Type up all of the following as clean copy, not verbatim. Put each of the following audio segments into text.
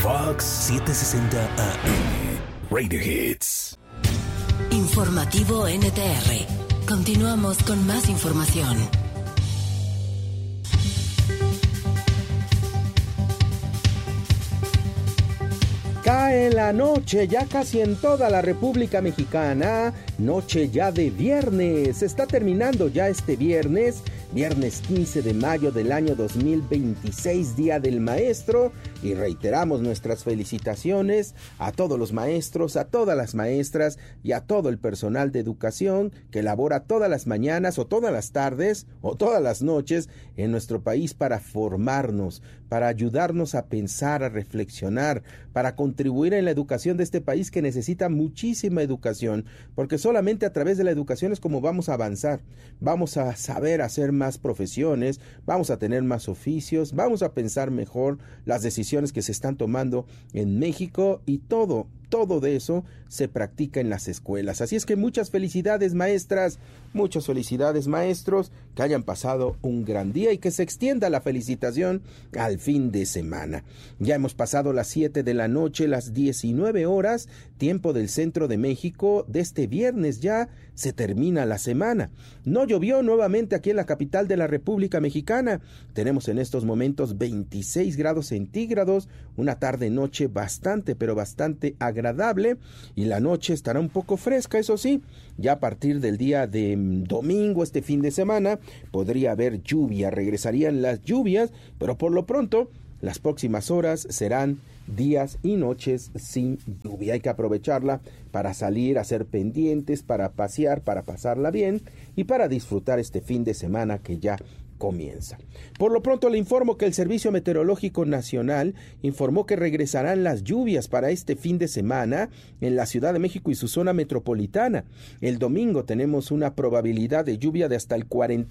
Fox 760 AM. Radio Hits. Informativo NTR. Continuamos con más información. Cae la noche ya casi en toda la República Mexicana, noche ya de viernes. Está terminando ya este viernes 15 de mayo del año 2026, Día del Maestro, y reiteramos nuestras felicitaciones a todos los maestros, a todas las maestras y a todo el personal de educación que labora todas las mañanas o todas las tardes o todas las noches en nuestro país para formarnos, para ayudarnos a pensar, a reflexionar, para contribuir en la educación de este país que necesita muchísima educación, porque solamente a través de la educación es como vamos a avanzar, vamos a saber hacer más profesiones, vamos a tener más oficios, vamos a pensar mejor las decisiones que se están tomando en México, y todo de eso se practica en las escuelas. Así es que muchas felicidades, maestras, muchas felicidades, maestros, que hayan pasado un gran día y que se extienda la felicitación al fin de semana. Ya hemos pasado las 7 de la noche, las 19 horas, tiempo del centro de México. De este viernes ya se termina la semana. No llovió nuevamente aquí en la capital de la República Mexicana. Tenemos en estos momentos 26 grados centígrados, una tarde-noche bastante, pero bastante agradable, y la noche estará un poco fresca, eso sí. Ya a partir del día de domingo, este fin de semana, podría haber lluvia, regresarían las lluvias, pero por lo pronto las próximas horas serán días y noches sin lluvia. Hay que aprovecharla para salir, hacer pendientes, para pasear, para pasarla bien y para disfrutar este fin de semana que ya comienza. Por lo pronto le informo que el Servicio Meteorológico Nacional informó que regresarán las lluvias para este fin de semana en la Ciudad de México y su zona metropolitana. El domingo tenemos una probabilidad de lluvia de hasta el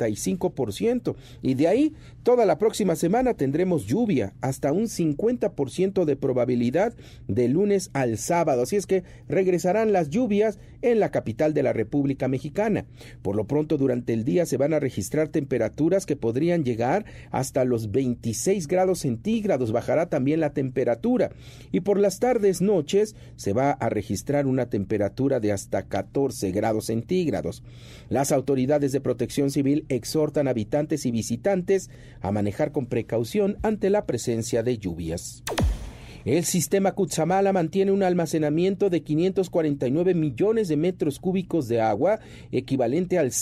45%, y de ahí toda la próxima semana tendremos lluvia hasta un 50% de probabilidad de lunes al sábado. Así es que regresarán las lluvias en la capital de la República Mexicana. Por lo pronto, durante el día se van a registrar temperaturas que podrían llegar hasta los 26 grados centígrados. Bajará también la temperatura, y por las tardes, noches, se va a registrar una temperatura de hasta 14 grados centígrados. Las autoridades de protección civil exhortan a habitantes y visitantes a manejar con precaución ante la presencia de lluvias. El sistema Cutzamala mantiene un almacenamiento de 549 millones de metros cúbicos de agua, equivalente al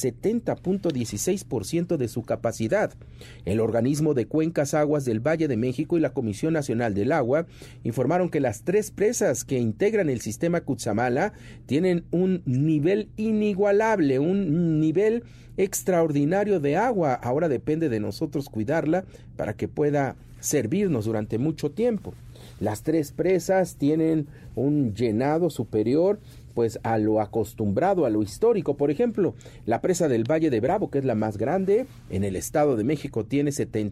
70.16% de su capacidad. El organismo de Cuencas Aguas del Valle de México y la Comisión Nacional del Agua informaron que las 3 presas que integran el sistema Cutzamala tienen un nivel inigualable, un nivel extraordinario de agua. Ahora depende de nosotros cuidarla para que pueda servirnos durante mucho tiempo. Las 3 presas tienen un llenado superior pues a lo acostumbrado, a lo histórico. Por ejemplo, la presa del Valle de Bravo, que es la más grande en el Estado de México, tiene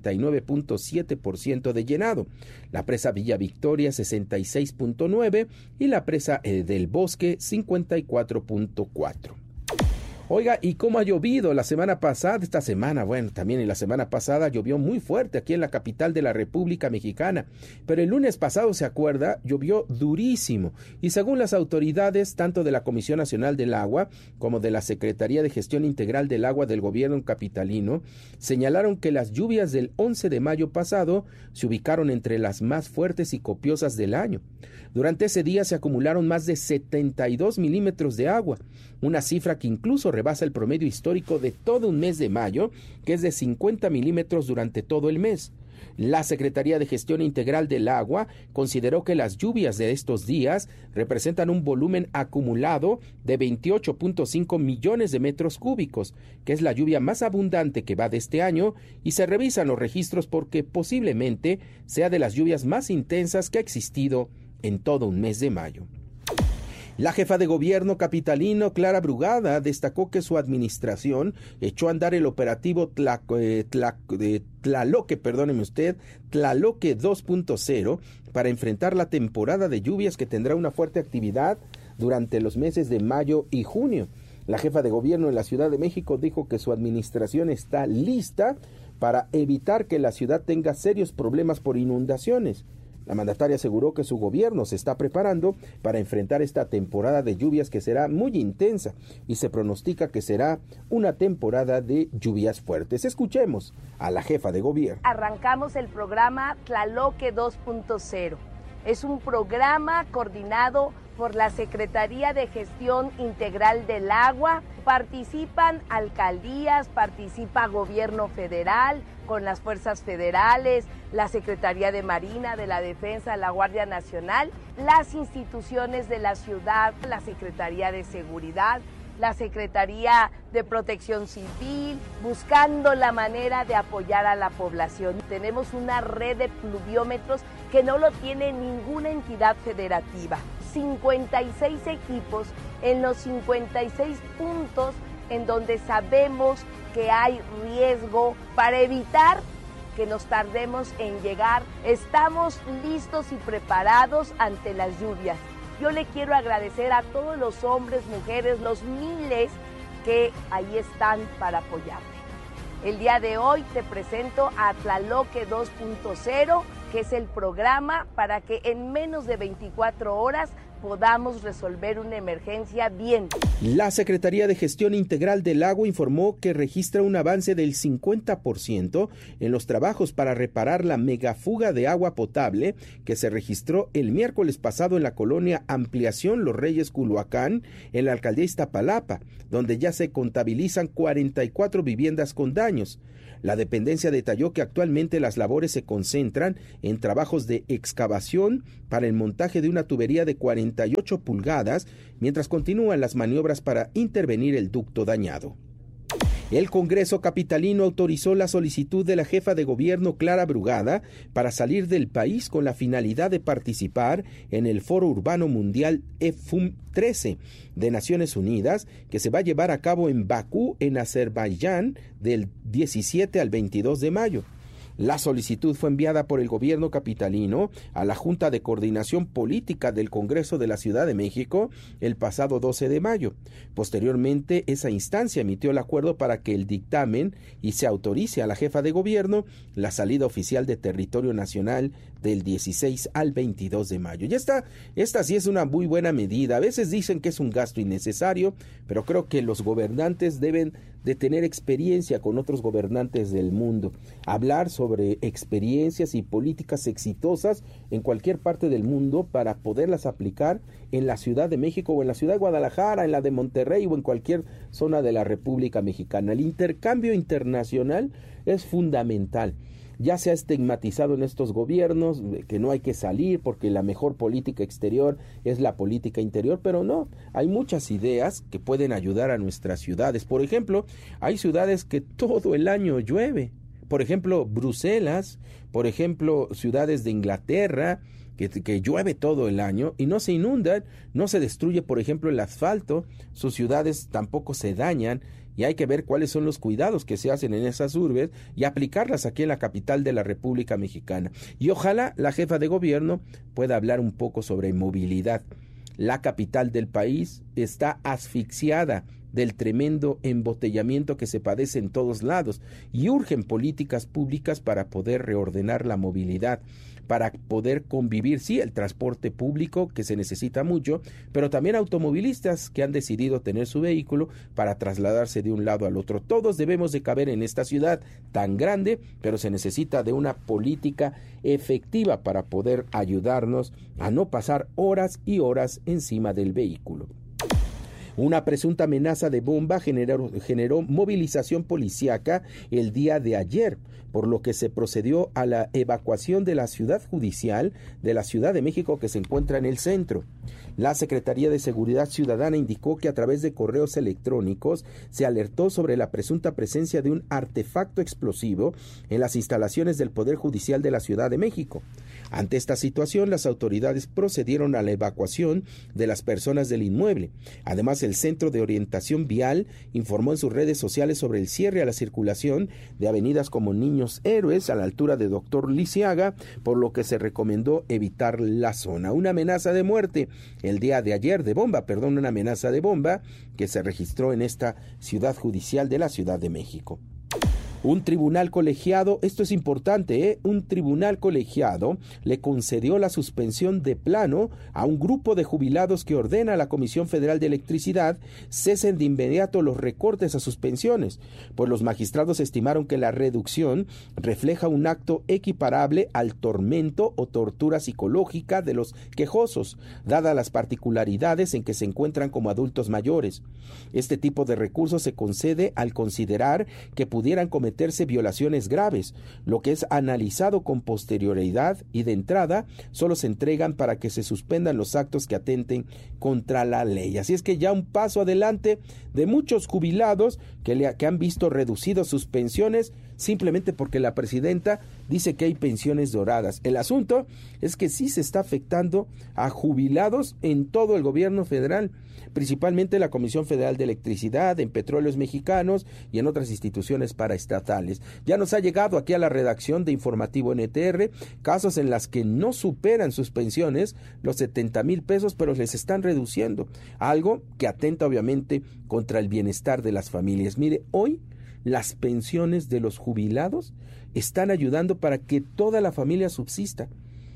79.7% de llenado. La presa Villa Victoria 66.9% y la presa del Bosque 54.4%. Oiga, ¿y cómo ha llovido la semana pasada? Esta semana, bueno, también en la semana pasada llovió muy fuerte aquí en la capital de la República Mexicana, pero el lunes pasado, ¿se acuerda? Llovió durísimo, y según las autoridades, tanto de la Comisión Nacional del Agua como de la Secretaría de Gestión Integral del Agua del Gobierno capitalino, señalaron que las lluvias del 11 de mayo pasado se ubicaron entre las más fuertes y copiosas del año. Durante ese día se acumularon más de 72 milímetros de agua, una cifra que incluso rebasa el promedio histórico de todo un mes de mayo, que es de 50 milímetros durante todo el mes. La Secretaría de Gestión Integral del Agua consideró que las lluvias de estos días representan un volumen acumulado de 28.5 millones de metros cúbicos, que es la lluvia más abundante que va de este año, y se revisan los registros porque posiblemente sea de las lluvias más intensas que ha existido en todo un mes de mayo. La jefa de gobierno capitalino, Clara Brugada, destacó que su administración echó a andar el operativo Tlaloque 2.0 para enfrentar la temporada de lluvias que tendrá una fuerte actividad durante los meses de mayo y junio. La jefa de gobierno en la Ciudad de México dijo que su administración está lista para evitar que la ciudad tenga serios problemas por inundaciones. La mandataria aseguró que su gobierno se está preparando para enfrentar esta temporada de lluvias que será muy intensa y se pronostica que será una temporada de lluvias fuertes. Escuchemos a la jefa de gobierno. Arrancamos el programa Tlaloque 2.0. Es un programa coordinado por la Secretaría de Gestión Integral del Agua. Participan alcaldías, participa gobierno federal con las fuerzas federales, la Secretaría de Marina, de la Defensa, la Guardia Nacional, las instituciones de la ciudad, la Secretaría de Seguridad, la Secretaría de Protección Civil, buscando la manera de apoyar a la población. Tenemos una red de pluviómetros que no lo tiene ninguna entidad federativa. 56 equipos en los 56 puntos en donde sabemos que hay riesgo para evitar que nos tardemos en llegar. Estamos listos y preparados ante las lluvias. Yo le quiero agradecer a todos los hombres, mujeres, los miles que ahí están para apoyarme. El día de hoy te presento a Tlaloque 2.0, que es el programa para que en menos de 24 horas podamos resolver una emergencia bien. La Secretaría de Gestión Integral del Agua informó que registra un avance del 50% en los trabajos para reparar la megafuga de agua potable que se registró el miércoles pasado en la colonia Ampliación Los Reyes Culhuacán, en la alcaldía Iztapalapa, donde ya se contabilizan 44 viviendas con daños. La dependencia detalló que actualmente las labores se concentran en trabajos de excavación para el montaje de una tubería de 48 pulgadas, mientras continúan las maniobras para intervenir el ducto dañado. El Congreso capitalino autorizó la solicitud de la jefa de gobierno Clara Brugada para salir del país con la finalidad de participar en el Foro Urbano Mundial EFUM 13 de Naciones Unidas, que se va a llevar a cabo en Bakú, en Azerbaiyán, del 17 al 22 de mayo. La solicitud fue enviada por el gobierno capitalino a la Junta de Coordinación Política del Congreso de la Ciudad de México el pasado 12 de mayo. Posteriormente, esa instancia emitió el acuerdo para que el dictamen y se autorice a la jefa de gobierno la salida oficial de territorio nacional del 16 al 22 de mayo. Ya está, esta sí es una muy buena medida. A veces dicen que es un gasto innecesario, pero creo que los gobernantes deben de tener experiencia con otros gobernantes del mundo, hablar sobre experiencias y políticas exitosas en cualquier parte del mundo para poderlas aplicar en la Ciudad de México o en la Ciudad de Guadalajara, en la de Monterrey o en cualquier zona de la República Mexicana. El intercambio internacional es fundamental. Ya se ha estigmatizado en estos gobiernos que no hay que salir porque la mejor política exterior es la política interior, pero no, hay muchas ideas que pueden ayudar a nuestras ciudades. Por ejemplo, hay ciudades que todo el año llueve. Por ejemplo, Bruselas, por ejemplo, ciudades de Inglaterra, que llueve todo el año y no se inundan, no se destruye, por ejemplo, el asfalto, sus ciudades tampoco se dañan. Y hay que ver cuáles son los cuidados que se hacen en esas urbes y aplicarlas aquí en la capital de la República Mexicana. Y ojalá la jefa de gobierno pueda hablar un poco sobre movilidad. La capital del país está asfixiada del tremendo embotellamiento que se padece en todos lados y urgen políticas públicas para poder reordenar la movilidad, para poder convivir, sí, el transporte público que se necesita mucho, pero también automovilistas que han decidido tener su vehículo para trasladarse de un lado al otro. Todos debemos de caber en esta ciudad tan grande, pero se necesita de una política efectiva para poder ayudarnos a no pasar horas y horas encima del vehículo. Una presunta amenaza de bomba generó movilización policíaca el día de ayer, por lo que se procedió a la evacuación de la ciudad judicial de la Ciudad de México que se encuentra en el centro. La Secretaría de Seguridad Ciudadana indicó que a través de correos electrónicos se alertó sobre la presunta presencia de un artefacto explosivo en las instalaciones del Poder Judicial de la Ciudad de México. Ante esta situación, las autoridades procedieron a la evacuación de las personas del inmueble. Además, el Centro de Orientación Vial informó en sus redes sociales sobre el cierre a la circulación de avenidas como Niños Héroes a la altura de Doctor Lisiaga, por lo que se recomendó evitar la zona. Una amenaza de muerte el día de ayer una amenaza de bomba que se registró en esta ciudad judicial de la Ciudad de México. Un tribunal colegiado, esto es importante, un tribunal colegiado le concedió la suspensión de plano a un grupo de jubilados que ordena a la Comisión Federal de Electricidad cesen de inmediato los recortes a sus pensiones, pues los magistrados estimaron que la reducción refleja un acto equiparable al tormento o tortura psicológica de los quejosos, dadas las particularidades en que se encuentran como adultos mayores. Este tipo de recurso se concede al considerar que pudieran cometerse violaciones graves, lo que es analizado con posterioridad y de entrada solo se entregan para que se suspendan los actos que atenten contra la ley. Así es que ya un paso adelante de muchos jubilados que han visto reducidas sus pensiones simplemente porque la presidenta dice que hay pensiones doradas. El asunto es que sí se está afectando a jubilados en todo el gobierno federal, principalmente la Comisión Federal de Electricidad, en Petróleos Mexicanos y en otras instituciones paraestatales. Ya nos ha llegado aquí a la redacción de Informativo NTR casos en las que no superan sus pensiones los 70,000 pesos, pero les están reduciendo, algo que atenta obviamente contra el bienestar de las familias. Mire, hoy las pensiones de los jubilados están ayudando para que toda la familia subsista.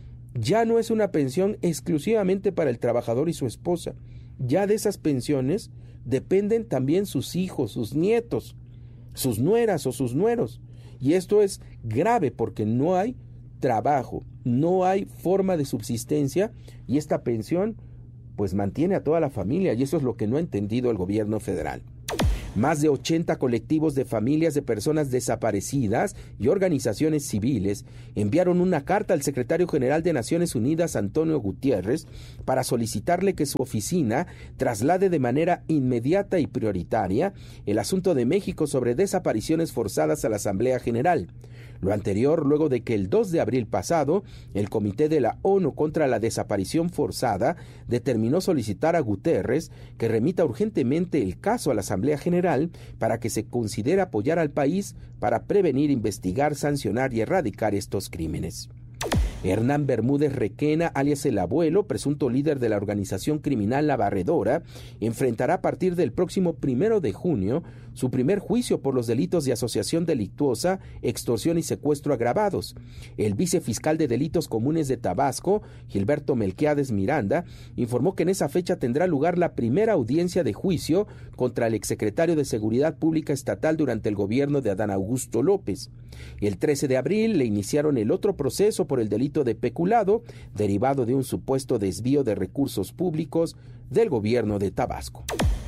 Ya no es una pensión exclusivamente para el trabajador y su esposa. Ya de esas pensiones dependen también sus hijos, sus nietos, sus nueras o sus nueros. Y esto es grave porque no hay trabajo, no hay forma de subsistencia y esta pensión pues mantiene a toda la familia y eso es lo que no ha entendido el gobierno federal. Más de 80 colectivos de familias de personas desaparecidas y organizaciones civiles enviaron una carta al secretario general de Naciones Unidas, Antonio Guterres, para solicitarle que su oficina traslade de manera inmediata y prioritaria el asunto de México sobre desapariciones forzadas a la Asamblea General. Lo anterior, luego de que el 2 de abril pasado, el Comité de la ONU contra la Desaparición Forzada determinó solicitar a Guterres que remita urgentemente el caso a la Asamblea General para que se considere apoyar al país para prevenir, investigar, sancionar y erradicar estos crímenes. Hernán Bermúdez Requena, alias El Abuelo, presunto líder de la organización criminal La Barredora, enfrentará a partir del próximo 1 de junio su primer juicio por los delitos de asociación delictuosa, extorsión y secuestro agravados. El vicefiscal de Delitos Comunes de Tabasco, Gilberto Melquiades Miranda, informó que en esa fecha tendrá lugar la primera audiencia de juicio contra el exsecretario de Seguridad Pública Estatal durante el gobierno de Adán Augusto López. El 13 de abril le iniciaron el otro proceso por el delito de peculado, derivado de un supuesto desvío de recursos públicos del gobierno de Tabasco.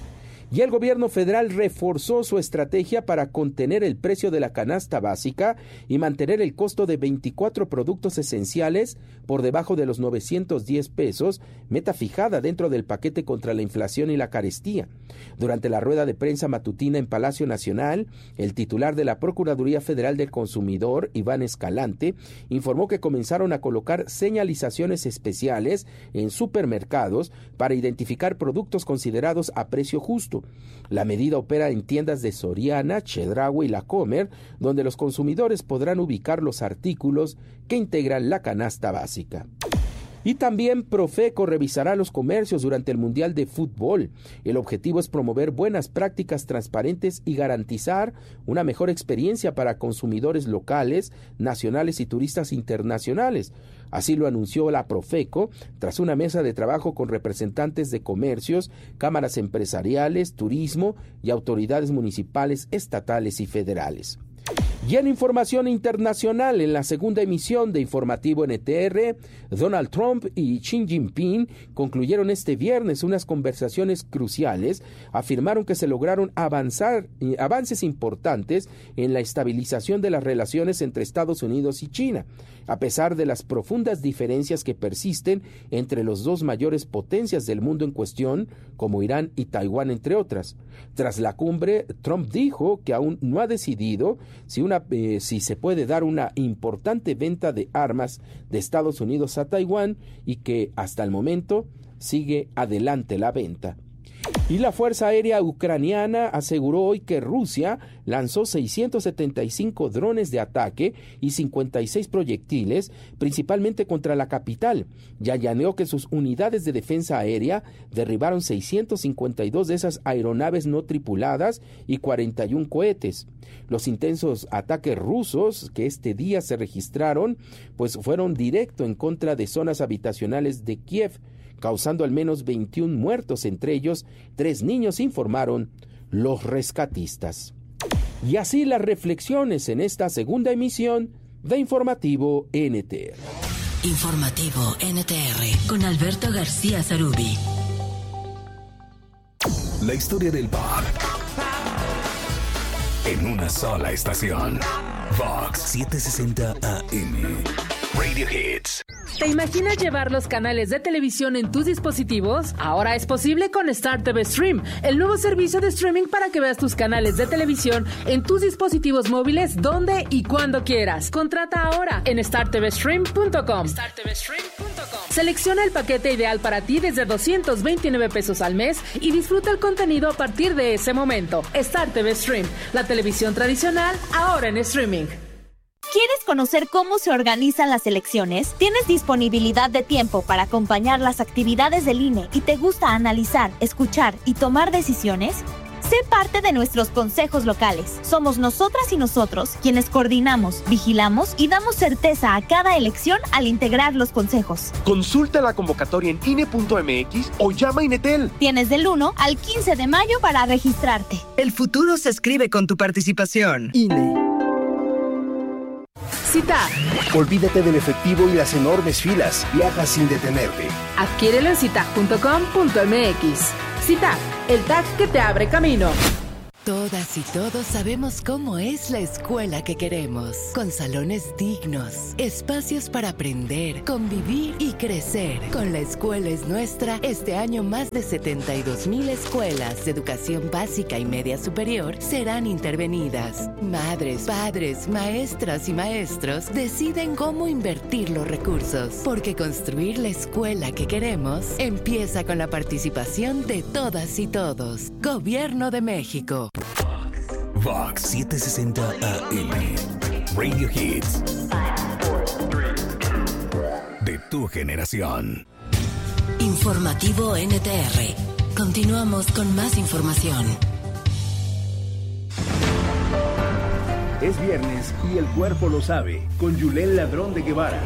Y el gobierno federal reforzó su estrategia para contener el precio de la canasta básica y mantener el costo de 24 productos esenciales por debajo de los 910 pesos, meta fijada dentro del paquete contra la inflación y la carestía. Durante la rueda de prensa matutina en Palacio Nacional, el titular de la Procuraduría Federal del Consumidor, Iván Escalante, informó que comenzaron a colocar señalizaciones especiales en supermercados para identificar productos considerados a precio justo. La medida opera en tiendas de Soriana, Chedraui y La Comer, donde los consumidores podrán ubicar los artículos que integran la canasta básica. Y también Profeco revisará los comercios durante el Mundial de Fútbol. El objetivo es promover buenas prácticas transparentes y garantizar una mejor experiencia para consumidores locales, nacionales y turistas internacionales. Así lo anunció la Profeco tras una mesa de trabajo con representantes de comercios, cámaras empresariales, turismo y autoridades municipales, estatales y federales. Y en información internacional, en la segunda emisión de Informativo NTR, Donald Trump y Xi Jinping concluyeron este viernes unas conversaciones cruciales. Afirmaron que se lograron avances importantes en la estabilización de las relaciones entre Estados Unidos y China, a pesar de las profundas diferencias que persisten entre los dos mayores potencias del mundo en cuestión, como Irán y Taiwán, entre otras. Tras la cumbre, Trump dijo que aún no ha decidido si se puede dar una importante venta de armas de Estados Unidos a Taiwán y que hasta el momento sigue adelante la venta. Y la Fuerza Aérea Ucraniana aseguró hoy que Rusia lanzó 675 drones de ataque y 56 proyectiles, principalmente contra la capital, y añadió que sus unidades de defensa aérea derribaron 652 de esas aeronaves no tripuladas y 41 cohetes. Los intensos ataques rusos que este día se registraron, pues fueron directo en contra de zonas habitacionales de Kiev, causando al menos 21 muertos, entre ellos 3 niños, informaron los rescatistas. Y así las reflexiones en esta segunda emisión de Informativo NTR. Informativo NTR con Alberto García Zarubi. La historia del pop en una sola estación. Vox 760 AM. Radio Hits. ¿Te imaginas llevar los canales de televisión en tus dispositivos? Ahora es posible con Star TV Stream, el nuevo servicio de streaming para que veas tus canales de televisión en tus dispositivos móviles donde y cuando quieras. Contrata ahora en startvstream.com. Selecciona el paquete ideal para ti desde 229 pesos al mes y disfruta el contenido a partir de ese momento. Star TV Stream, la televisión tradicional ahora en streaming. ¿Quieres conocer cómo se organizan las elecciones? ¿Tienes disponibilidad de tiempo para acompañar las actividades del INE y te gusta analizar, escuchar y tomar decisiones? Sé parte de nuestros consejos locales. Somos nosotras y nosotros quienes coordinamos, vigilamos y damos certeza a cada elección al integrar los consejos. Consulta la convocatoria en INE.mx o llama a Inetel. Tienes del 1 al 15 de mayo para registrarte. El futuro se escribe con tu participación. INE. Citar. Olvídate del efectivo y las enormes filas. Viaja sin detenerte. Adquiérelo en citac.com.mx. Citac, el TAC que te abre camino. Todas y todos sabemos cómo es la escuela que queremos, con salones dignos, espacios para aprender, convivir y crecer. Con La Escuela es Nuestra, este año más de 72,000 escuelas de educación básica y media superior serán intervenidas. Madres, padres, maestras y maestros deciden cómo invertir los recursos, porque construir la escuela que queremos empieza con la participación de todas y todos. Gobierno de México. Vox 760 AM. Radio Hits. De tu generación. Informativo NTR. Continuamos con más información. Es viernes y el cuerpo lo sabe. Con Yulén Ladrón de Guevara.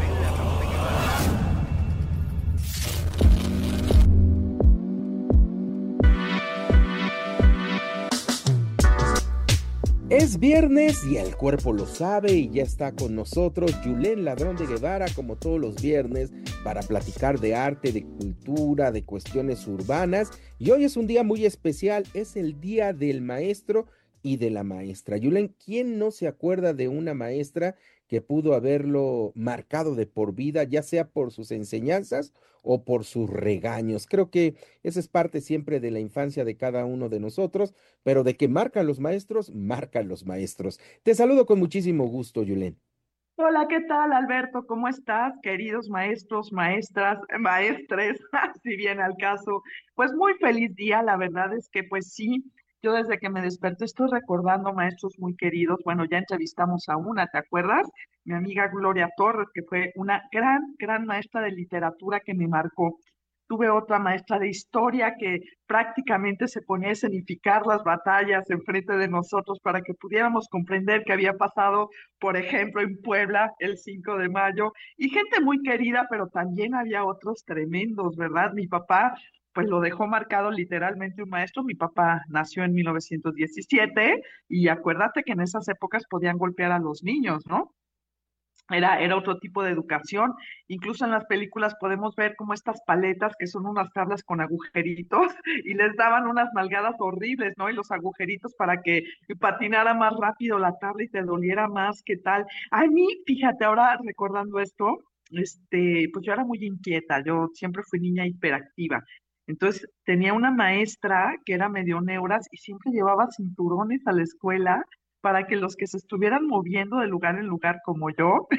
Es viernes y el cuerpo lo sabe y ya está con nosotros Yulén Ladrón de Guevara, como todos los viernes, para platicar de arte, de cultura, de cuestiones urbanas. Y hoy es un día muy especial, es el Día del Maestro y de la Maestra. Yulén, ¿quién no se acuerda de una maestra que pudo haberlo marcado de por vida, ya sea por sus enseñanzas o por sus regaños? Creo que esa es parte siempre de la infancia de cada uno de nosotros, pero de que marcan los maestros, marcan los maestros. Te saludo con muchísimo gusto, Yulén. Hola, ¿qué tal, Alberto? ¿Cómo estás, queridos maestros, maestras, maestres, si bien al caso? Pues muy feliz día, la verdad es que pues sí, yo desde que me desperté estoy recordando maestros muy queridos. Bueno, ya entrevistamos a una, ¿te acuerdas? Mi amiga Gloria Torres, que fue una gran maestra de literatura que me marcó. Tuve otra maestra de historia que prácticamente se ponía a escenificar las batallas enfrente de nosotros para que pudiéramos comprender qué había pasado, por ejemplo, en Puebla el 5 de mayo. Y gente muy querida, pero también había otros tremendos, ¿verdad? Mi papá, pues lo dejó marcado literalmente un maestro. Mi papá nació en 1917 y acuérdate que en esas épocas podían golpear a los niños, ¿no? Era otro tipo de educación. Incluso en las películas podemos ver como estas paletas, que son unas tablas con agujeritos, y les daban unas nalgadas horribles, ¿no? Y los agujeritos para que patinara más rápido la tabla y te doliera más, ¿qué tal? A mí, fíjate, ahora recordando esto, pues yo era muy inquieta, yo siempre fui niña hiperactiva. Entonces tenía una maestra que era medio neuras y siempre llevaba cinturones a la escuela para que los que se estuvieran moviendo de lugar en lugar como yo,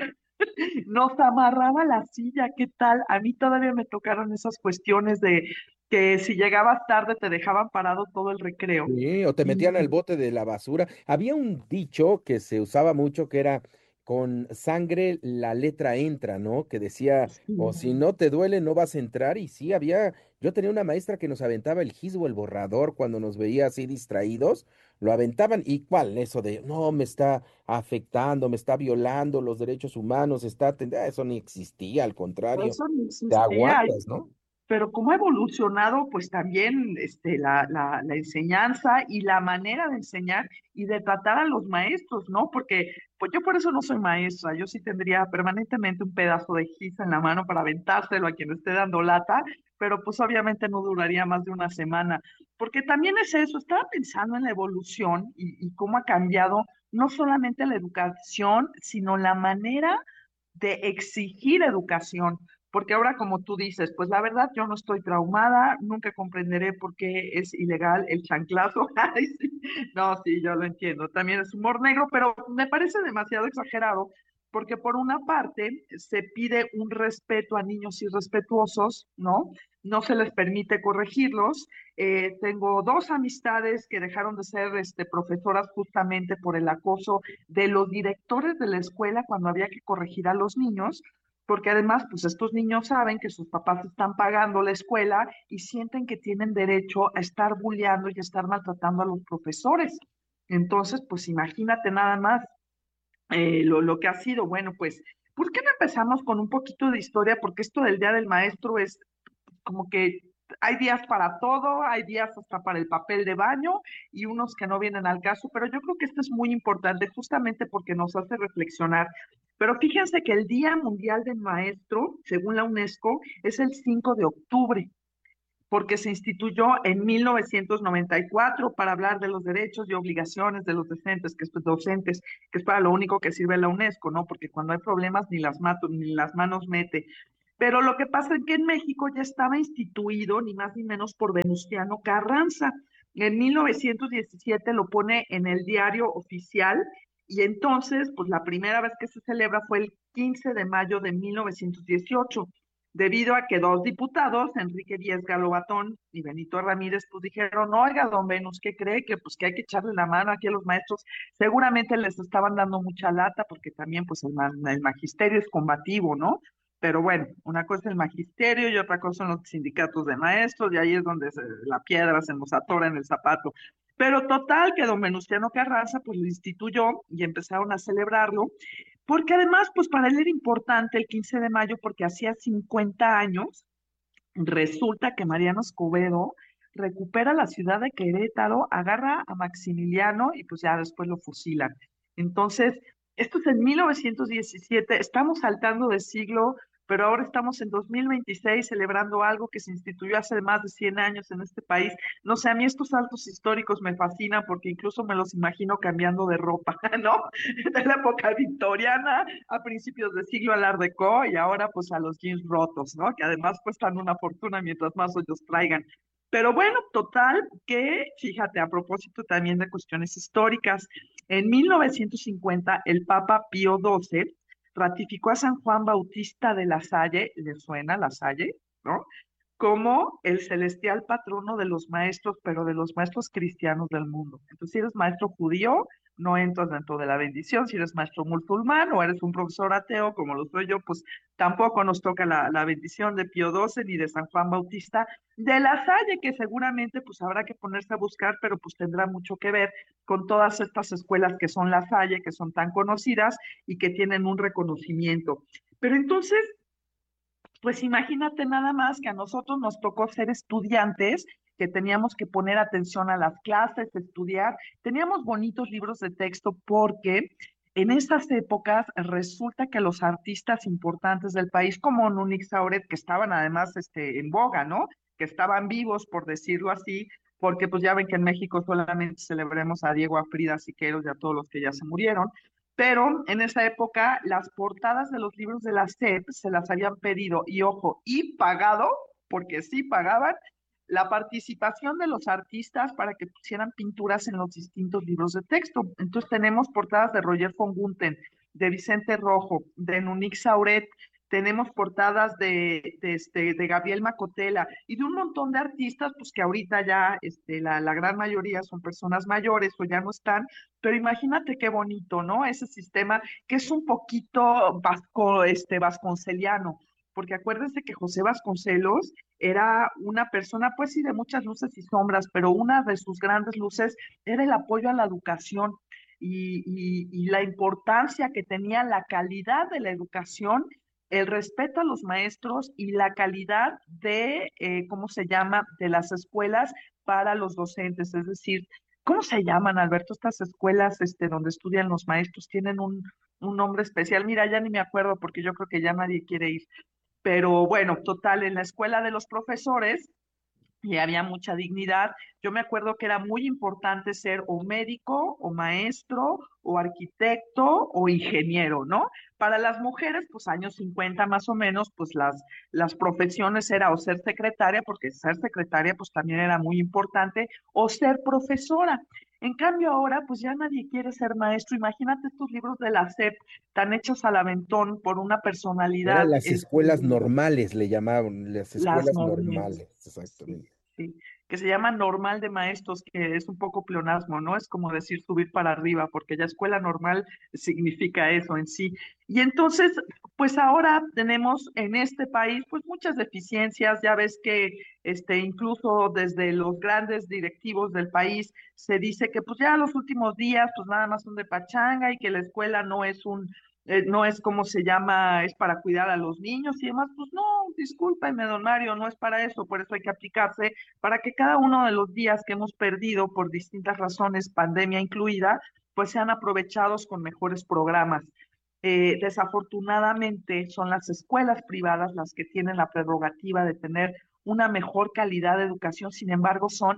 nos amarraba la silla, ¿qué tal? A mí todavía me tocaron esas cuestiones de que si llegabas tarde te dejaban parado todo el recreo. Sí, o te Y metían al bote de la basura. Había un dicho que se usaba mucho que era con sangre la letra entra, ¿no? Que decía, o sí, si no te duele, no vas a entrar. Y sí, yo tenía una maestra que nos aventaba el gis o el borrador cuando nos veía así distraídos, lo aventaban. ¿Y cuál? Eso de, no, me está afectando, me está violando los derechos humanos, eso ni existía, al contrario, eso no te existía. aguantas, ¿no? Pero cómo ha evolucionado, pues también la enseñanza y la manera de enseñar y de tratar a los maestros, ¿no? Porque pues yo por eso no soy maestra, yo sí tendría permanentemente un pedazo de gis en la mano para aventárselo a quien esté dando lata, pero pues obviamente no duraría más de una semana, porque también es eso, estaba pensando en la evolución y cómo ha cambiado no solamente la educación, sino la manera de exigir educación, porque ahora como tú dices, pues la verdad yo no estoy traumada, nunca comprenderé por qué es ilegal el chanclazo. Ay, sí. No, sí, yo lo entiendo, también es humor negro, pero me parece demasiado exagerado, porque por una parte se pide un respeto a niños irrespetuosos, ¿no? No se les permite corregirlos. Tengo dos amistades que dejaron de ser profesoras justamente por el acoso de los directores de la escuela cuando había que corregir a los niños, porque además, pues estos niños saben que sus papás están pagando la escuela y sienten que tienen derecho a estar bulleando y a estar maltratando a los profesores. Entonces, pues imagínate nada más lo que ha sido. Bueno, pues, ¿por qué no empezamos con un poquito de historia? Porque esto del Día del Maestro es como que hay días para todo, hay días hasta para el papel de baño y unos que no vienen al caso, pero yo creo que esto es muy importante justamente porque nos hace reflexionar. Pero fíjense que el Día Mundial del Maestro, según la UNESCO, es el 5 de octubre, porque se instituyó en 1994 para hablar de los derechos y obligaciones de los docentes, que es para lo único que sirve la UNESCO, ¿no? Porque cuando hay problemas ni las manos mete. Pero lo que pasa es que en México ya estaba instituido, ni más ni menos, por Venustiano Carranza. En 1917 lo pone en el diario oficial y entonces, pues la primera vez que se celebra fue el 15 de mayo de 1918, debido a que dos diputados, Enrique Díaz Galobatón y Benito Ramírez, pues dijeron, oiga, don Venus, ¿qué cree? Que pues que hay que echarle la mano aquí a los maestros. Seguramente les estaban dando mucha lata porque también pues el magisterio es combativo, ¿no? Pero bueno, una cosa es el magisterio y otra cosa son los sindicatos de maestros, y ahí es donde la piedra se nos atora en el zapato. Pero total, que don Venustiano Carranza pues lo instituyó y empezaron a celebrarlo, porque además pues para él era importante el 15 de mayo porque hacía 50 años, resulta que Mariano Escobedo recupera la ciudad de Querétaro, agarra a Maximiliano y pues ya después lo fusilan. Entonces, esto es en 1917, estamos saltando de siglo, pero ahora estamos en 2026 celebrando algo que se instituyó hace más de 100 años en este país. No sé, a mí estos saltos históricos me fascinan porque incluso me los imagino cambiando de ropa, ¿no? De la época victoriana a principios de siglo al Art Deco y ahora pues a los jeans rotos, ¿no? Que además cuestan una fortuna mientras más hoyos traigan. Pero bueno, total, que fíjate, a propósito también de cuestiones históricas, en 1950 el Papa Pío XII ratificó a San Juan Bautista de la Salle, ¿le suena la Salle? ¿No? Como el celestial patrono de los maestros, pero de los maestros cristianos del mundo. Entonces, si eres maestro judío, no entras dentro de la bendición. Si eres maestro musulmán o eres un profesor ateo, como lo soy yo, pues tampoco nos toca la bendición de Pío XII ni de San Juan Bautista de la Salle, que seguramente pues habrá que ponerse a buscar, pero pues tendrá mucho que ver con todas estas escuelas que son la Salle, que son tan conocidas y que tienen un reconocimiento. Pero entonces, pues imagínate nada más que a nosotros nos tocó ser estudiantes, que teníamos que poner atención a las clases, estudiar. Teníamos bonitos libros de texto porque en estas épocas resulta que los artistas importantes del país, como Nunix Sauret, que estaban además en boga, ¿no? Que estaban vivos, por decirlo así, porque pues ya ven que en México solamente celebremos a Diego, a Frida Siqueiros y a todos los que ya se murieron, pero en esa época las portadas de los libros de la SEP se las habían pedido y ojo, y pagado, porque sí pagaban, la participación de los artistas para que pusieran pinturas en los distintos libros de texto. Entonces tenemos portadas de Roger von Gunther, de Vicente Rojo, de Nunix Sauret, tenemos portadas de Gabriel Macotela y de un montón de artistas, pues que ahorita ya la gran mayoría son personas mayores o ya no están, pero imagínate qué bonito, ¿no? Ese sistema que es un poquito vasconceliano, porque acuérdense que José Vasconcelos era una persona, pues sí, de muchas luces y sombras, pero una de sus grandes luces era el apoyo a la educación y la importancia que tenía la calidad de la educación, el respeto a los maestros y la calidad de, ¿cómo se llama?, de las escuelas para los docentes. Es decir, ¿cómo se llaman, Alberto, estas escuelas donde estudian los maestros? Tienen un nombre especial. Mira, ya ni me acuerdo porque yo creo que ya nadie quiere ir. Pero bueno, total, en la escuela de los profesores y había mucha dignidad. Yo me acuerdo que era muy importante ser o médico, o maestro, o arquitecto, o ingeniero, ¿no? Para las mujeres, pues años 50 más o menos, pues las profesiones era o ser secretaria, porque ser secretaria pues también era muy importante, o ser profesora. En cambio ahora, pues ya nadie quiere ser maestro. Imagínate estos libros de la SEP tan hechos al aventón por una personalidad, Eran las escuelas normales, le llamaban, las las escuelas normales. normales, exactamente. Sí, que se llama normal de maestros, que es un poco pleonasmo, ¿no? Es como decir subir para arriba, porque ya escuela normal significa eso en sí. Y entonces, pues ahora tenemos en este país, pues muchas deficiencias, ya ves que incluso desde los grandes directivos del país se dice que pues ya los últimos días, pues nada más son de pachanga y que la escuela no es como se llama, es para cuidar a los niños y demás, pues no, discúlpeme, don Mario, no es para eso, por eso hay que aplicarse para que cada uno de los días que hemos perdido por distintas razones, pandemia incluida, pues sean aprovechados con mejores programas. Desafortunadamente son las escuelas privadas las que tienen la prerrogativa de tener una mejor calidad de educación, sin embargo son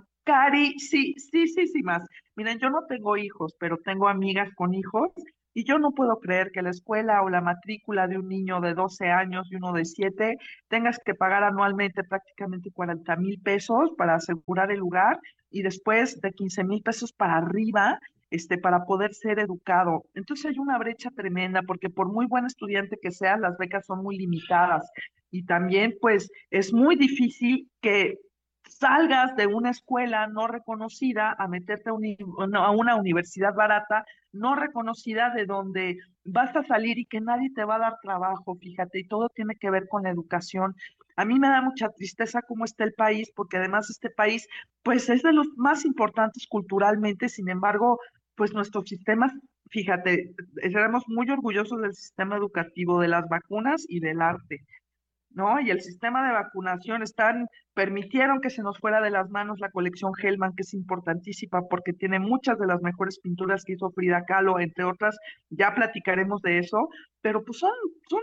carísimas. Miren, yo no tengo hijos, pero tengo amigas con hijos y yo no puedo creer que la escuela o la matrícula de un niño de 12 años y uno de 7 tengas que pagar anualmente prácticamente 40,000 pesos para asegurar el lugar y después de 15,000 pesos para arriba, para poder ser educado. Entonces hay una brecha tremenda porque por muy buen estudiante que seas, las becas son muy limitadas y también pues es muy difícil que salgas de una escuela no reconocida a meterte a una universidad barata, no reconocida, de donde vas a salir y que nadie te va a dar trabajo, fíjate, y todo tiene que ver con la educación. A mí me da mucha tristeza cómo está el país, porque además este país, pues es de los más importantes culturalmente, sin embargo, pues nuestros sistemas, fíjate, éramos muy orgullosos del sistema educativo, de las vacunas y del arte, ¿no? Y el sistema de vacunación permitieron que se nos fuera de las manos la colección Hellman, que es importantísima porque tiene muchas de las mejores pinturas que hizo Frida Kahlo, entre otras, ya platicaremos de eso, pero pues son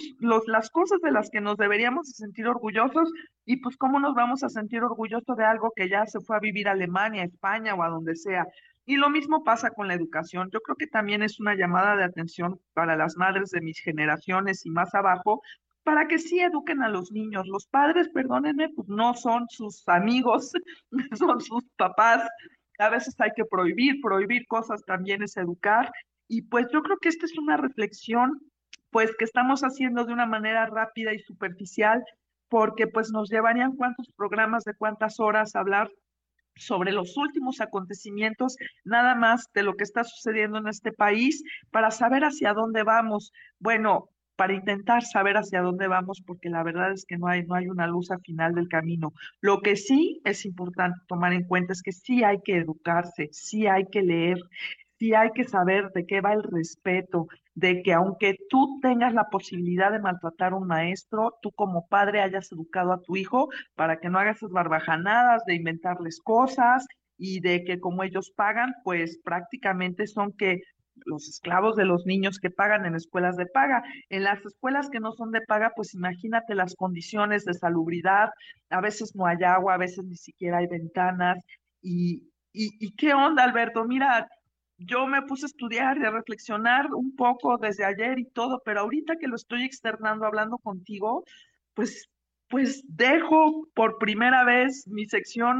las cosas de las que nos deberíamos sentir orgullosos, y pues cómo nos vamos a sentir orgullosos de algo que ya se fue a vivir a Alemania, España o a donde sea. Y lo mismo pasa con la educación. Yo creo que también es una llamada de atención para las madres de mis generaciones y más abajo, para que sí eduquen a los niños. Los padres, perdónenme, pues no son sus amigos, son sus papás. A veces hay que prohibir cosas también es educar. Y pues yo creo que esta es una reflexión, pues que estamos haciendo de una manera rápida y superficial, porque pues nos llevarían cuántos programas de cuántas horas hablar sobre los últimos acontecimientos, nada más de lo que está sucediendo en este país, para saber hacia dónde vamos. Bueno, para intentar saber hacia dónde vamos, porque la verdad es que no hay una luz al final del camino. Lo que sí es importante tomar en cuenta es que sí hay que educarse, sí hay que leer, sí hay que saber de qué va el respeto, de que aunque tú tengas la posibilidad de maltratar a un maestro, tú como padre hayas educado a tu hijo para que no hagas esas barbajanadas de inventarles cosas y de que como ellos pagan, pues prácticamente son que los esclavos de los niños que pagan en escuelas de paga. En las escuelas que no son de paga, pues imagínate las condiciones de salubridad, a veces no hay agua, a veces ni siquiera hay ventanas. ¿Y qué onda, Alberto? Mira, yo me puse a estudiar y a reflexionar un poco desde ayer y todo, pero ahorita que lo estoy externando, hablando contigo, pues, pues dejo por primera vez mi sección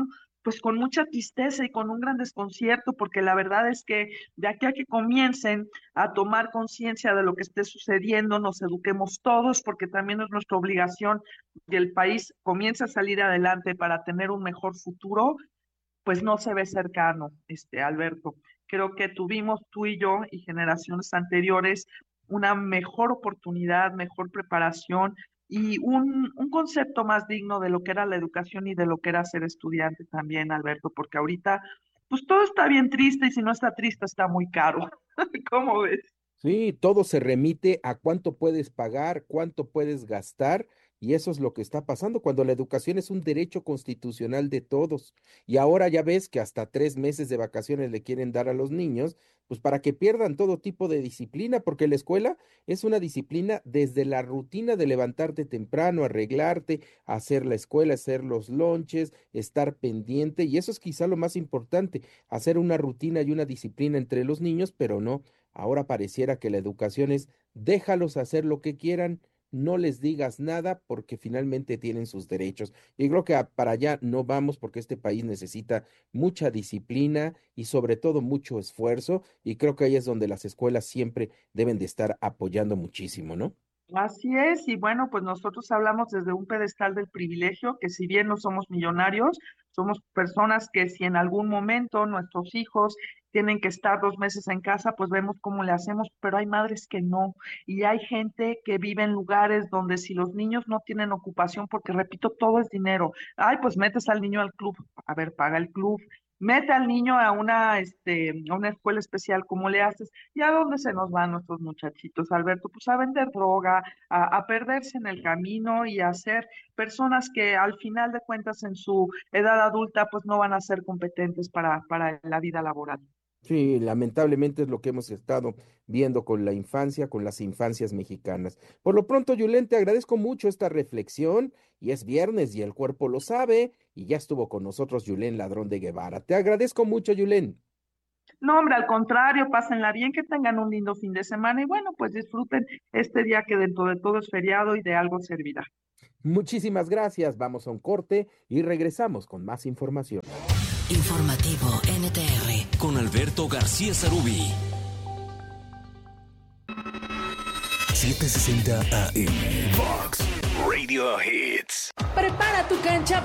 pues con mucha tristeza y con un gran desconcierto, porque la verdad es que de aquí a que comiencen a tomar conciencia de lo que esté sucediendo, nos eduquemos todos, porque también es nuestra obligación que el país comience a salir adelante para tener un mejor futuro, pues no se ve cercano, Alberto. Creo que tuvimos tú y yo y generaciones anteriores una mejor oportunidad, mejor preparación y un concepto más digno de lo que era la educación y de lo que era ser estudiante también, Alberto, porque ahorita pues todo está bien triste y si no está triste está muy caro. ¿Cómo ves? Sí, todo se remite a cuánto puedes pagar, cuánto puedes gastar, y eso es lo que está pasando cuando la educación es un derecho constitucional de todos. Y ahora ya ves que hasta 3 meses de vacaciones le quieren dar a los niños, pues para que pierdan todo tipo de disciplina, porque la escuela es una disciplina desde la rutina de levantarte temprano, arreglarte, hacer la escuela, hacer los lonches, estar pendiente, y eso es quizá lo más importante, hacer una rutina y una disciplina entre los niños, pero no. Ahora pareciera que la educación es déjalos hacer lo que quieran, no les digas nada porque finalmente tienen sus derechos. Y creo que para allá no vamos porque este país necesita mucha disciplina y sobre todo mucho esfuerzo y creo que ahí es donde las escuelas siempre deben de estar apoyando muchísimo, ¿no? Así es, y bueno, pues nosotros hablamos desde un pedestal del privilegio, que si bien no somos millonarios, somos personas que si en algún momento nuestros hijos tienen que estar 2 meses en casa, pues vemos cómo le hacemos, pero hay madres que no, y hay gente que vive en lugares donde si los niños no tienen ocupación, porque repito, todo es dinero, ay, pues metes al niño al club, a ver, paga el club. Mete al niño a una escuela especial, ¿cómo le haces? ¿Y a dónde se nos van nuestros muchachitos, Alberto? Pues a vender droga, a perderse en el camino y a ser personas que al final de cuentas en su edad adulta pues no van a ser competentes para la vida laboral. Sí, lamentablemente es lo que hemos estado viendo con la infancia, con las infancias mexicanas. Por lo pronto, Yulen, te agradezco mucho esta reflexión y es viernes y el cuerpo lo sabe y ya estuvo con nosotros Yulen Ladrón de Guevara. Te agradezco mucho, Yulen. No, hombre, al contrario, pásenla bien, que tengan un lindo fin de semana y bueno, pues disfruten este día que dentro de todo es feriado y de algo servirá. Muchísimas gracias. Vamos a un corte y regresamos con más información. Informativo NTR con Alberto García Zarubi. 760 AM Vox Radio Hits. Prepara tu cancha